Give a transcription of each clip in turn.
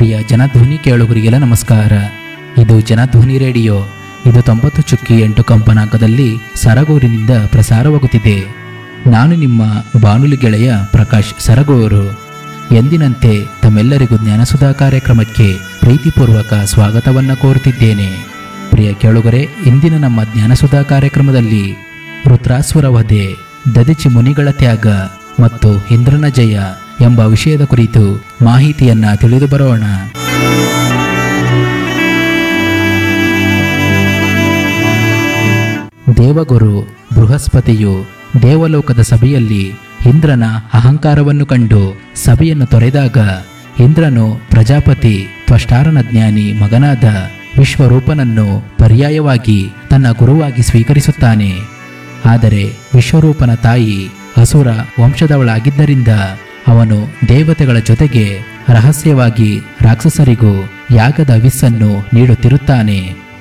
ಪ್ರಿಯ ಜನಧ್ವನಿ ಕೇಳುಗರಿಗೆಲ್ಲ ನಮಸ್ಕಾರ. ಇದು ಜನಧ್ವನಿ ರೇಡಿಯೋ. ಇದು 90.8 ಕಂಪನಾಂಕದಲ್ಲಿ ಸರಗೂರಿನಿಂದ ಪ್ರಸಾರವಾಗುತ್ತಿದೆ. ನಾನು ನಿಮ್ಮ ಬಾನುಲಿ ಗೆಳೆಯ ಪ್ರಕಾಶ್ ಸರಗೂರು. ಎಂದಿನಂತೆ ತಮ್ಮೆಲ್ಲರಿಗೂ ಜ್ಞಾನಸುಧಾ ಕಾರ್ಯಕ್ರಮಕ್ಕೆ ಪ್ರೀತಿಪೂರ್ವಕ ಸ್ವಾಗತವನ್ನು ಕೋರುತ್ತಿದ್ದೇನೆ. ಪ್ರಿಯ ಕೇಳುಗರೆ, ಇಂದಿನ ನಮ್ಮ ಜ್ಞಾನಸುಧಾ ಕಾರ್ಯಕ್ರಮದಲ್ಲಿ ರುದ್ರಾಸುರ ವಧೆ, ದದಿಚಿ ಮುನಿಗಳ ತ್ಯಾಗ ಮತ್ತು ಇಂದ್ರನ ಜಯ ಎಂಬ ವಿಷಯದ ಕುರಿತು ಮಾಹಿತಿಯನ್ನ ತಿಳಿದು ಬರೋಣ. ದೇವಗುರು ಬೃಹಸ್ಪತಿಯು ದೇವಲೋಕದ ಸಭೆಯಲ್ಲಿ ಇಂದ್ರನ ಅಹಂಕಾರವನ್ನು ಕಂಡು ಸಭೆಯನ್ನು ತೊರೆದಾಗ ಇಂದ್ರನು ಪ್ರಜಾಪತಿ ತ್ವಷ್ಟಾರನ ಜ್ಞಾನಿ ಮಗನಾದ ವಿಶ್ವರೂಪನನ್ನು ಪರ್ಯಾಯವಾಗಿ ತನ್ನ ಗುರುವಾಗಿ ಸ್ವೀಕರಿಸುತ್ತಾನೆ. ಆದರೆ ವಿಶ್ವರೂಪನ ತಾಯಿ ಅಸುರ ವಂಶದವಳಾಗಿದ್ದರಿಂದ ಅವನು ದೇವತೆಗಳ ಜೊತೆಗೆ ರಹಸ್ಯವಾಗಿ ರಾಕ್ಷಸರಿಗೂ ಯಾಗದ ಹವಿಸ್ಸನ್ನು ನೀಡುತ್ತಿರುತ್ತಾನೆ.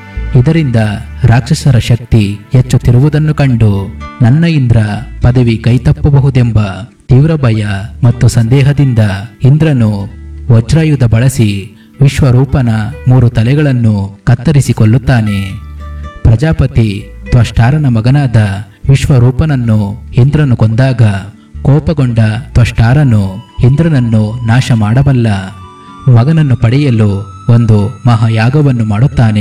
ಇದರಿಂದ ರಾಕ್ಷಸರ ಶಕ್ತಿ ಹೆಚ್ಚುತ್ತಿರುವುದನ್ನು ಕಂಡು ನನ್ನ ಇಂದ್ರ ಪದವಿ ಕೈತಪ್ಪಬಹುದೆಂಬ ತೀವ್ರ ಭಯ ಮತ್ತು ಸಂದೇಹದಿಂದ ಇಂದ್ರನು ವಜ್ರಾಯುಧ ಬಳಸಿ ವಿಶ್ವರೂಪನ 3 ತಲೆಗಳನ್ನು ಕತ್ತರಿಸಿಕೊಳ್ಳುತ್ತಾನೆ. ಪ್ರಜಾಪತಿ ತ್ವಷ್ಟಾರನ ಮಗನಾದ ವಿಶ್ವರೂಪನನ್ನು ಇಂದ್ರನು ಕೊಂದಾಗ ಕೋಪಗೊಂಡ ತ್ವಷ್ಟಾರನು ಇಂದ್ರನನ್ನು ನಾಶ ಮಾಡಬಲ್ಲ ಮಗನನ್ನು ಪಡೆಯಲು ಒಂದು ಮಹಾಯಾಗವನ್ನು ಮಾಡುತ್ತಾನೆ.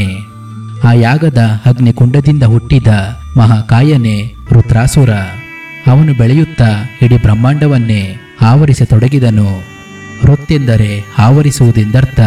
ಆ ಯಾಗದ ಅಗ್ನಿಕುಂಡದಿಂದ ಹುಟ್ಟಿದ ಮಹಾಕಾಯನೇ ರುದ್ರಾಸುರ. ಅವನು ಬೆಳೆಯುತ್ತಾ ಇಡೀ ಬ್ರಹ್ಮಾಂಡವನ್ನೇ ಆವರಿಸತೊಡಗಿದನು. ಋತ್ತೆಂದರೆ ಆವರಿಸುವುದೆಂದರ್ಥ.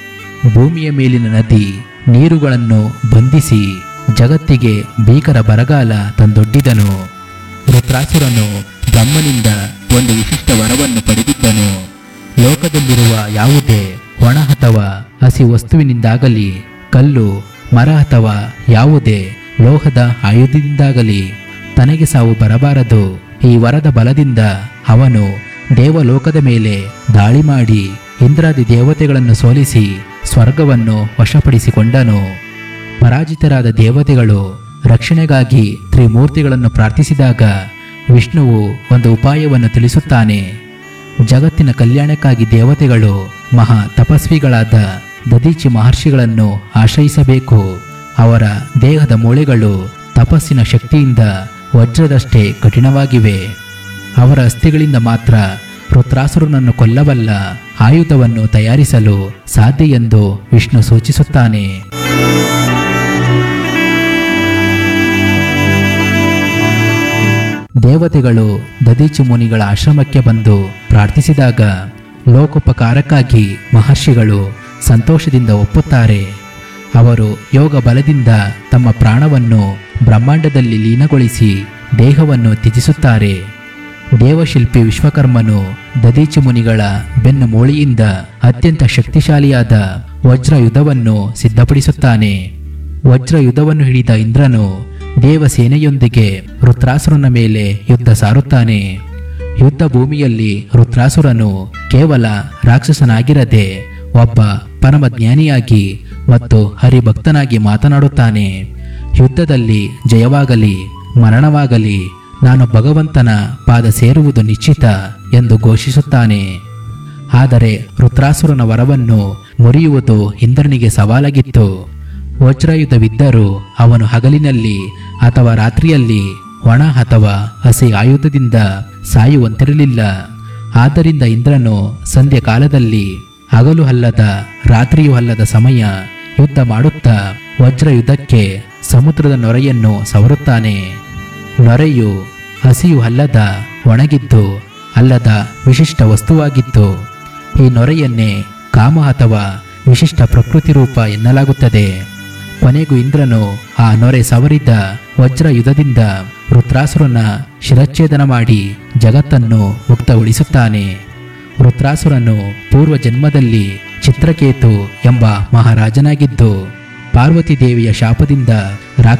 ಭೂಮಿಯ ಮೇಲಿನ ನದಿ ನೀರುಗಳನ್ನು ಬಂಧಿಸಿ ಜಗತ್ತಿಗೆ ಭೀಕರ ಬರಗಾಲ ತಂದೊಡ್ಡಿದನು. ರುದ್ರಾಸುರನು ಬ್ರಹ್ಮನಿಂದ ಒಂದು ವಿಶಿಷ್ಟ ವರವನ್ನು ಪಡೆದಿದ್ದನು. ಲೋಕದಲ್ಲಿರುವ ಯಾವುದೇ ಒಣ ಅಥವಾ ಹಸಿ ವಸ್ತುವಿನಿಂದಾಗಲಿ, ಕಲ್ಲು ಮರ ಅಥವಾ ಯಾವುದೇ ಲೋಹದ ಆಯುಧದಿಂದಾಗಲಿ ತನಗೆ ಸಾವು ಬರಬಾರದು. ಈ ವರದ ಬಲದಿಂದ ಅವನು ದೇವಲೋಕದ ಮೇಲೆ ದಾಳಿ ಮಾಡಿ ಇಂದ್ರಾದಿ ದೇವತೆಗಳನ್ನು ಸೋಲಿಸಿ ಸ್ವರ್ಗವನ್ನು ವಶಪಡಿಸಿಕೊಂಡನು. ಪರಾಜಿತರಾದ ದೇವತೆಗಳು ರಕ್ಷಣೆಗಾಗಿ ತ್ರಿಮೂರ್ತಿಗಳನ್ನು ಪ್ರಾರ್ಥಿಸಿದಾಗ ವಿಷ್ಣುವು ಒಂದು ಉಪಾಯವನ್ನು ತಿಳಿಸುತ್ತಾನೆ. ಜಗತ್ತಿನ ಕಲ್ಯಾಣಕ್ಕಾಗಿ ದೇವತೆಗಳು ಮಹಾ ತಪಸ್ವಿಗಳಾದ ದದೀಚಿ ಮಹರ್ಷಿಗಳನ್ನು ಆಶ್ರಯಿಸಬೇಕು. ಅವರ ದೇಹದ ಮೂಳೆಗಳು ತಪಸ್ಸಿನ ಶಕ್ತಿಯಿಂದ ವಜ್ರದಷ್ಟೇ ಕಠಿಣವಾಗಿವೆ. ಅವರ ಅಸ್ಥಿಗಳಿಂದ ಮಾತ್ರ ರುದ್ರಾಸುರನನ್ನು ಕೊಲ್ಲಬಲ್ಲ ಆಯುಧವನ್ನು ತಯಾರಿಸಲು ಸಾಧ್ಯ ಎಂದು ವಿಷ್ಣು ಸೂಚಿಸುತ್ತಾನೆ. ದೇವತೆಗಳು ದದೀಚಿ ಮುನಿಗಳ ಆಶ್ರಮಕ್ಕೆ ಬಂದು ಪ್ರಾರ್ಥಿಸಿದಾಗ ಲೋಕೋಪಕಾರಕ್ಕಾಗಿ ಮಹರ್ಷಿಗಳು ಸಂತೋಷದಿಂದ ಒಪ್ಪುತ್ತಾರೆ. ಅವರು ಯೋಗ ಬಲದಿಂದ ತಮ್ಮ ಪ್ರಾಣವನ್ನು ಬ್ರಹ್ಮಾಂಡದಲ್ಲಿ ಲೀನಗೊಳಿಸಿ ದೇಹವನ್ನು ತ್ಯಜಿಸುತ್ತಾರೆ. ದೇವಶಿಲ್ಪಿ ವಿಶ್ವಕರ್ಮನು ದದೀಚಿ ಮುನಿಗಳ ಬೆನ್ನು ಮೂಳೆಯಿಂದ ಅತ್ಯಂತ ಶಕ್ತಿಶಾಲಿಯಾದ ವಜ್ರಯುಧವನ್ನು ಸಿದ್ಧಪಡಿಸುತ್ತಾನೆ. ವಜ್ರಯುಧವನ್ನು ಹಿಡಿದ ಇಂದ್ರನು ದೇವಸೇನೆಯೊಂದಿಗೆ ರುದ್ರಾಸುರನ ಮೇಲೆ ಯುದ್ಧ ಸಾರುತ್ತಾನೆ. ಯುದ್ಧ ಭೂಮಿಯಲ್ಲಿ ರುದ್ರಾಸುರನು ಕೇವಲ ರಾಕ್ಷಸನಾಗಿರದೆ ಒಬ್ಬ ಪರಮಜ್ಞಾನಿಯಾಗಿ ಮತ್ತು ಹರಿಭಕ್ತನಾಗಿ ಮಾತನಾಡುತ್ತಾನೆ. ಯುದ್ಧದಲ್ಲಿ ಜಯವಾಗಲಿ ಮರಣವಾಗಲಿ ನಾನು ಭಗವಂತನ ಪಾದ ಸೇರುವುದು ನಿಶ್ಚಿತ ಎಂದು ಘೋಷಿಸುತ್ತಾನೆ. ಆದರೆ ರುದ್ರಾಸುರನ ವರವನ್ನು ಮುರಿಯುವುದು ಇಂದ್ರನಿಗೆ ಸವಾಲಾಗಿತ್ತು. ವಜ್ರಾಯುಧವಿದ್ದರೂ ಅವನು ಹಗಲಿನಲ್ಲಿ ಅಥವಾ ರಾತ್ರಿಯಲ್ಲಿ ಒಣ ಅಥವಾ ಹಸಿ ಆಯುಧದಿಂದ ಸಾಯುವಂತಿರಲಿಲ್ಲ. ಆದ್ದರಿಂದ ಇಂದ್ರನು ಸಂಧ್ಯಾ ಕಾಲದಲ್ಲಿ ಹಗಲು ಅಲ್ಲದ ರಾತ್ರಿಯೂ ಅಲ್ಲದ ಸಮಯ ಯುದ್ಧ ಮಾಡುತ್ತಾ ವಜ್ರಯುಧಕ್ಕೆ ಸಮುದ್ರದ ನೊರೆಯನ್ನು ಸವರುತ್ತಾನೆ. ನೊರೆಯು ಹಸಿಯೂ ಅಲ್ಲದ ಒಣಗಿದ್ದು ಅಲ್ಲದ ವಿಶಿಷ್ಟ ವಸ್ತುವಾಗಿತ್ತು. ಈ ನೊರೆಯನ್ನೇ ಕಾಮ ಅಥವಾ ವಿಶಿಷ್ಟ ಪ್ರಕೃತಿ ರೂಪ ಎನ್ನಲಾಗುತ್ತದೆ. ಕೊನೆಗೂ ಇಂದ್ರನು ಆ ನೊರೆ ಸವರಿದ ವಜ್ರಯುಧದಿಂದ ರುದ್ರಾಸುರನ ಶಿರಚ್ಛೇದನ ಮಾಡಿ ಜಗತ್ತನ್ನು ಮುಕ್ತಗೊಳಿಸುತ್ತಾನೆ. ರುದ್ರಾಸುರನು ಪೂರ್ವ ಜನ್ಮದಲ್ಲಿ ಚಿತ್ರಕೇತು ಎಂಬ ಮಹಾರಾಜನಾಗಿದ್ದು ಪಾರ್ವತಿ ದೇವಿಯ ಶಾಪದಿಂದ